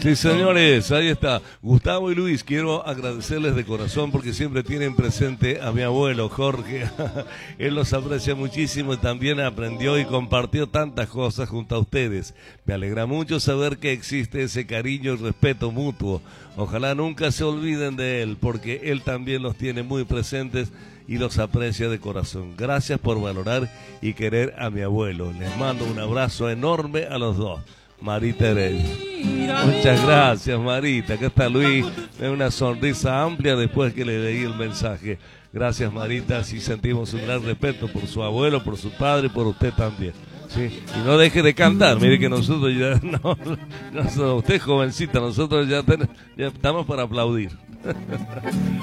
Sí, señores, ahí está. Gustavo y Luis, quiero agradecerles de corazón porque siempre tienen presente a mi abuelo Jorge. Él los aprecia muchísimo y también aprendió y compartió tantas cosas junto a ustedes. Me alegra mucho saber que existe ese cariño y respeto mutuo. Ojalá nunca se olviden de él porque él también los tiene muy presentes y los aprecia de corazón. Gracias por valorar y querer a mi abuelo. Les mando un abrazo enorme a los dos. Marita Heredia. Muchas gracias, Marita. Acá está Luis, de una sonrisa amplia después que le leí el mensaje. Gracias, Marita. Sí sentimos un gran respeto por su abuelo, por su padre y por usted también. Sí. Y no deje de cantar. Mire que nosotros ya no usted es jovencita, nosotros ya estamos para aplaudir.